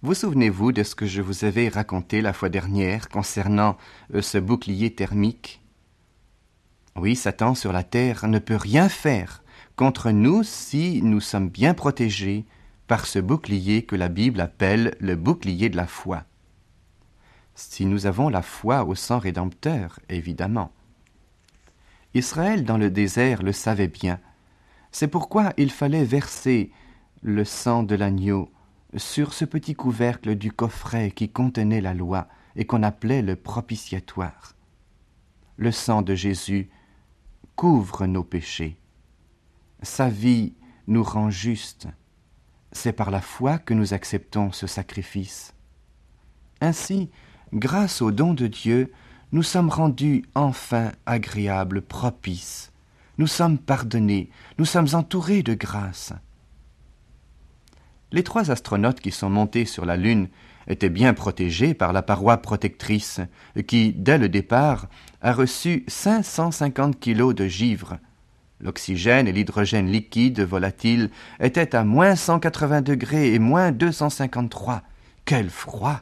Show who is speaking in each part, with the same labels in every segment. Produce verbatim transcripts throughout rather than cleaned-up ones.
Speaker 1: Vous souvenez-vous de ce que je vous avais raconté la fois dernière concernant euh, ce bouclier thermique ? Oui, Satan sur la terre ne peut rien faire contre nous si nous sommes bien protégés par ce bouclier que la Bible appelle le bouclier de la foi. Si nous avons la foi au sang rédempteur, évidemment. Israël dans le désert le savait bien. C'est pourquoi il fallait verser le sang de l'agneau sur ce petit couvercle du coffret qui contenait la loi et qu'on appelait le propitiatoire. Le sang de Jésus couvre nos péchés. Sa vie nous rend justes. C'est par la foi que nous acceptons ce sacrifice. Ainsi, grâce au don de Dieu, nous sommes rendus enfin agréables, propices. Nous sommes pardonnés, nous sommes entourés de grâce. Les trois astronautes qui sont montés sur la Lune étaient bien protégés par la paroi protectrice qui, dès le départ, a reçu cinq cent cinquante kilos de givre. L'oxygène et l'hydrogène liquide volatile étaient à moins cent quatre-vingts degrés et moins deux cent cinquante-trois. Quel froid!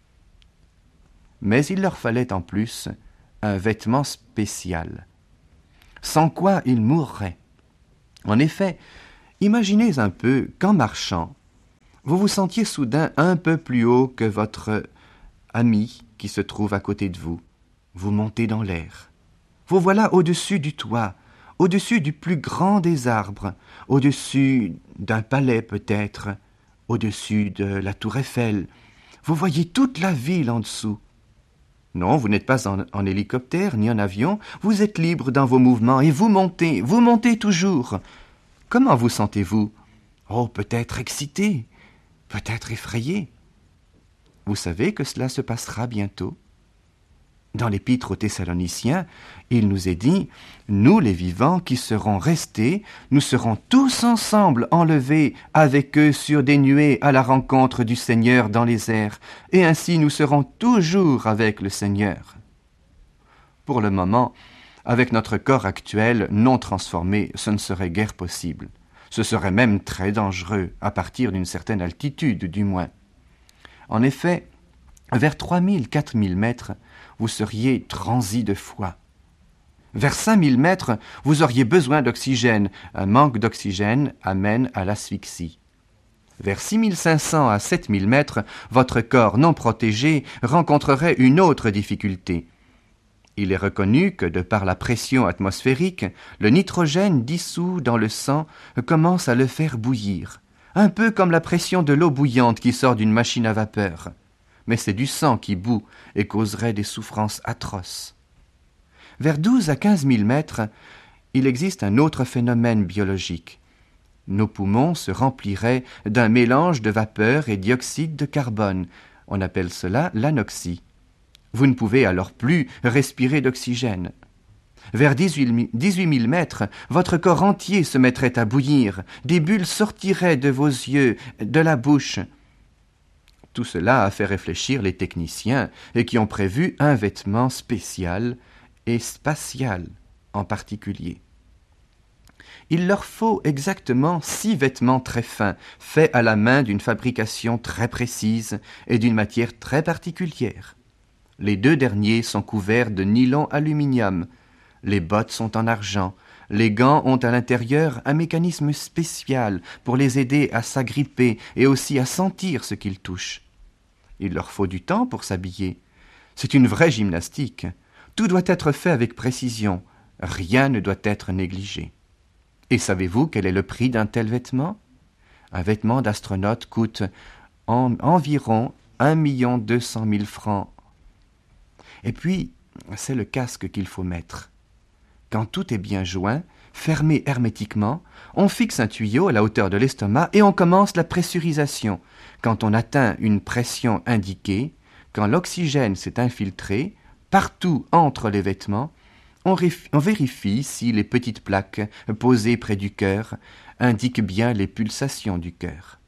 Speaker 1: Mais il leur fallait en plus un vêtement spécial, sans quoi ils mourraient. En effet, imaginez un peu qu'en marchant, vous vous sentiez soudain un peu plus haut que votre ami qui se trouve à côté de vous. Vous montez dans l'air. Vous voilà au-dessus du toit, au-dessus du plus grand des arbres, au-dessus d'un palais peut-être, au-dessus de la tour Eiffel. Vous voyez toute la ville en dessous. Non, vous n'êtes pas en, en hélicoptère ni en avion, vous êtes libre dans vos mouvements et vous montez, vous montez toujours. Comment vous sentez-vous ? Oh, peut-être excité, peut-être effrayé. Vous savez que cela se passera bientôt. Dans l'Épître aux Thessaloniciens, il nous est dit « Nous, les vivants qui serons restés, nous serons tous ensemble enlevés avec eux sur des nuées à la rencontre du Seigneur dans les airs, et ainsi nous serons toujours avec le Seigneur. » Pour le moment, avec notre corps actuel non transformé, ce ne serait guère possible. Ce serait même très dangereux, à partir d'une certaine altitude du moins. En effet, vers trois mille, quatre mille mètres, vous seriez transi de foi. Vers cinq mille mètres, vous auriez besoin d'oxygène. Un manque d'oxygène amène à l'asphyxie. Vers six mille cinq cents à sept mille mètres, votre corps non protégé rencontrerait une autre difficulté. Il est reconnu que, de par la pression atmosphérique, le nitrogène dissous dans le sang commence à le faire bouillir, un peu comme la pression de l'eau bouillante qui sort d'une machine à vapeur. Mais c'est du sang qui bout et causerait des souffrances atroces. Vers douze à quinze mille mètres, il existe un autre phénomène biologique. Nos poumons se rempliraient d'un mélange de vapeur et dioxyde de carbone. On appelle cela l'anoxie. Vous ne pouvez alors plus respirer d'oxygène. Vers dix-huit mille mètres, votre corps entier se mettrait à bouillir. Des bulles sortiraient de vos yeux, de la bouche. Tout cela a fait réfléchir les techniciens et qui ont prévu un vêtement spécial et spatial en particulier. Il leur faut exactement six vêtements très fins, faits à la main d'une fabrication très précise et d'une matière très particulière. Les deux derniers sont couverts de nylon aluminium, les bottes sont en argent, les gants ont à l'intérieur un mécanisme spécial pour les aider à s'agripper et aussi à sentir ce qu'ils touchent. Il leur faut du temps pour s'habiller. C'est une vraie gymnastique. Tout doit être fait avec précision. Rien ne doit être négligé. Et savez-vous quel est le prix d'un tel vêtement ? Un vêtement d'astronaute coûte en, environ un million deux cent mille francs. Et puis, c'est le casque qu'il faut mettre. Quand tout est bien joint, fermé hermétiquement, on fixe un tuyau à la hauteur de l'estomac et on commence la pressurisation. Quand on atteint une pression indiquée, quand l'oxygène s'est infiltré, partout entre les vêtements, on, réf- on vérifie si les petites plaques posées près du cœur indiquent bien les pulsations du cœur.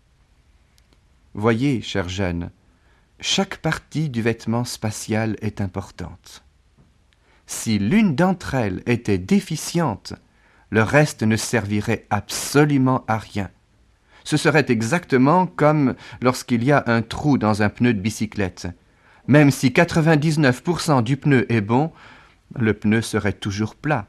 Speaker 1: Voyez, chers jeunes, chaque partie du vêtement spatial est importante. Si l'une d'entre elles était déficiente, le reste ne servirait absolument à rien. Ce serait exactement comme lorsqu'il y a un trou dans un pneu de bicyclette. Même si quatre-vingt-dix-neuf pour cent du pneu est bon, le pneu serait toujours plat.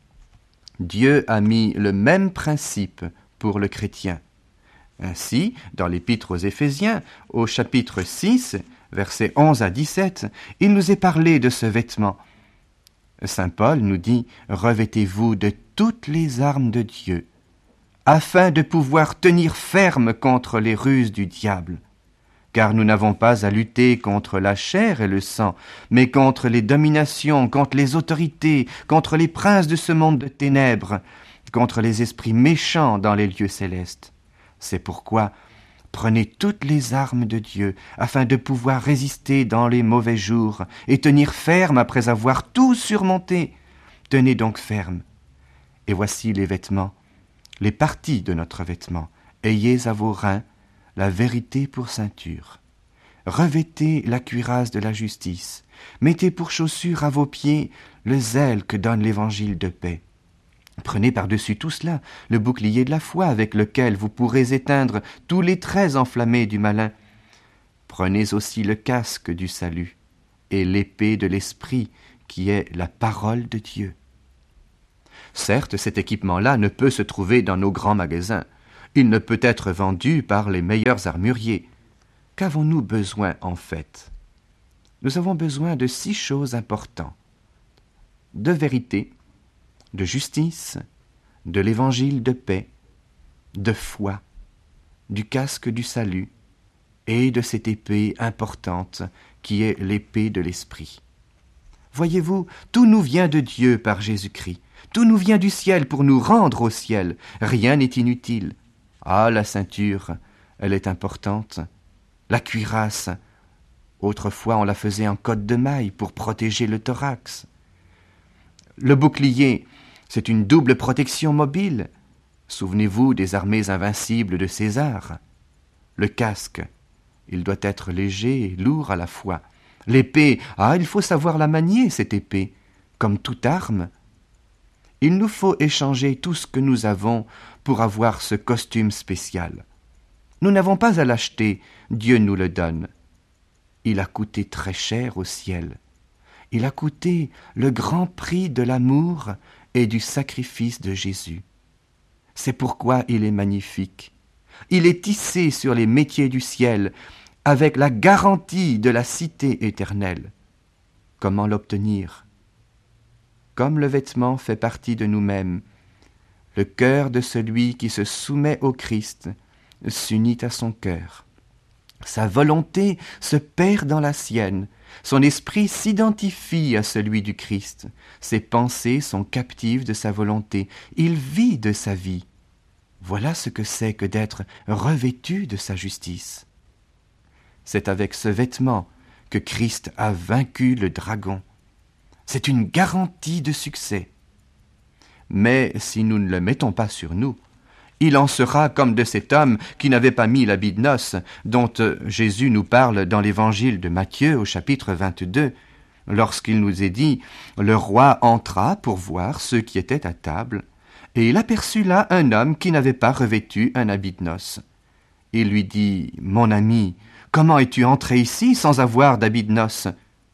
Speaker 1: Dieu a mis le même principe pour le chrétien. Ainsi, dans l'Épître aux Éphésiens, au chapitre six, versets onze à dix-sept, il nous est parlé de ce vêtement. Saint Paul nous dit « Revêtez-vous de toutes les armes de Dieu, afin de pouvoir tenir ferme contre les ruses du diable. Car nous n'avons pas à lutter contre la chair et le sang, mais contre les dominations, contre les autorités, contre les princes de ce monde de ténèbres, contre les esprits méchants dans les lieux célestes. C'est pourquoi prenez toutes les armes de Dieu, afin de pouvoir résister dans les mauvais jours et tenir ferme après avoir tout surmonté. Tenez donc ferme. Et voici les vêtements, les parties de notre vêtement. Ayez à vos reins la vérité pour ceinture. Revêtez la cuirasse de la justice. Mettez pour chaussure à vos pieds le zèle que donne l'évangile de paix. Prenez par-dessus tout cela le bouclier de la foi avec lequel vous pourrez éteindre tous les traits enflammés du malin. Prenez aussi le casque du salut et l'épée de l'esprit qui est la parole de Dieu. Certes, cet équipement-là ne peut se trouver dans nos grands magasins. Il ne peut être vendu par les meilleurs armuriers. Qu'avons-nous besoin en fait? Nous avons besoin de six choses importantes. De vérité, de justice, de l'évangile de paix, de foi, du casque du salut et de cette épée importante qui est l'épée de l'esprit. Voyez-vous, tout nous vient de Dieu par Jésus-Christ. Tout nous vient du ciel pour nous rendre au ciel. Rien n'est inutile. Ah, la ceinture, elle est importante. La cuirasse, autrefois on la faisait en cotte de maille pour protéger le thorax. Le bouclier, c'est une double protection mobile. Souvenez-vous des armées invincibles de César. Le casque, il doit être léger et lourd à la fois. L'épée, ah, il faut savoir la manier, cette épée, comme toute arme. Il nous faut échanger tout ce que nous avons pour avoir ce costume spécial. Nous n'avons pas à l'acheter, Dieu nous le donne. Il a coûté très cher au ciel. Il a coûté le grand prix de l'amour et du sacrifice de Jésus. C'est pourquoi il est magnifique. Il est tissé sur les métiers du ciel, avec la garantie de la cité éternelle. Comment l'obtenir? Comme le vêtement fait partie de nous-mêmes, le cœur de celui qui se soumet au Christ s'unit à son cœur. Sa volonté se perd dans la sienne, son esprit s'identifie à celui du Christ, ses pensées sont captives de sa volonté, il vit de sa vie. Voilà ce que c'est que d'être revêtu de sa justice. C'est avec ce vêtement que Christ a vaincu le dragon. C'est une garantie de succès. Mais si nous ne le mettons pas sur nous, il en sera comme de cet homme qui n'avait pas mis l'habit de noces, dont Jésus nous parle dans l'évangile de Matthieu au chapitre vingt-deux, lorsqu'il nous est dit « Le roi entra pour voir ceux qui étaient à table, et il aperçut là un homme qui n'avait pas revêtu un habit de noces. Il lui dit « Mon ami, comment es-tu entré ici sans avoir d'habit de noces ?»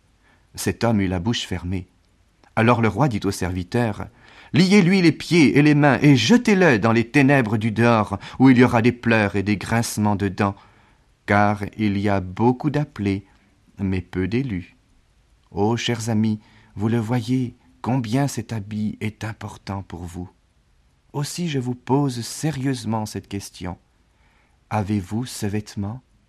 Speaker 1: Cet homme eut la bouche fermée. Alors le roi dit au serviteur « Liez-lui les pieds et les mains et jetez-le dans les ténèbres du dehors, où il y aura des pleurs et des grincements de dents, car il y a beaucoup d'appelés, mais peu d'élus. Ô chers amis, vous le voyez, combien cet habit est important pour vous. Aussi je vous pose sérieusement cette question. Avez-vous ce vêtement ?